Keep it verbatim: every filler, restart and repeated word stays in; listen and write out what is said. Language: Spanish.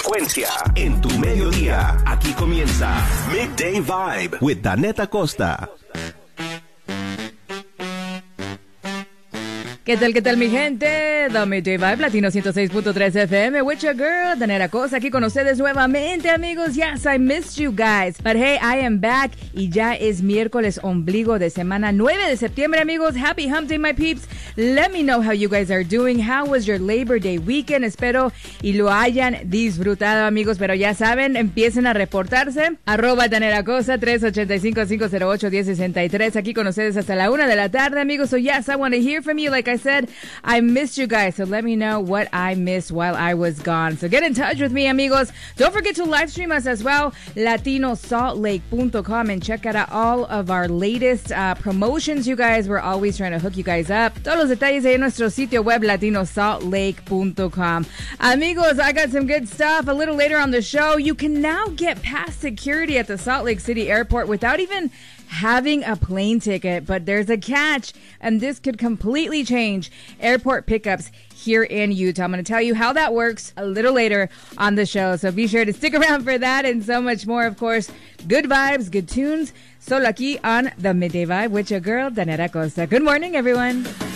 frecuencia, en tu mediodía. Aquí comienza Midday Vibe with Danette Acosta. ¿Qué tal, qué tal, mi gente? The Midday Vibe, Latino ciento seis punto tres F M, with your girl, Danette Acosta, aquí con ustedes nuevamente, amigos. Yes, I missed you guys. But hey, I am back, y ya es miércoles ombligo de semana nueve de septiembre, amigos. Happy Hump Day, my peeps. Let me know how you guys are doing. How was your Labor Day weekend? Espero y lo hayan disfrutado, amigos. Pero ya saben, empiecen a reportarse. Arroba Danette Acosta, tres ocho cinco, cinco cero ocho, uno cero seis tres. Aquí con ustedes hasta la una de la tarde, amigos. So yes, I want to hear from you. Like I said, I missed you guys, so let me know what I missed while I was gone. So get in touch with me, amigos. Don't forget to live stream us as well, latino salt lake punto com, and check out all of our latest uh, promotions, you guys. We're always trying to hook you guys up. Todos los detalles ahí en nuestro sitio web, latino salt lake punto com. Amigos, I got some good stuff. A little later on the show, you can now get past security at the Salt Lake City Airport without even having a plane ticket, but there's a catch, and this could completely change airport pickups here in Utah. I'm going to tell you how that works a little later on the show, so be sure to stick around for that and so much more. Of course, good vibes, good tunes, solo aquí on The Midday Vibe with your girl, Danette Acosta. Good morning, everyone.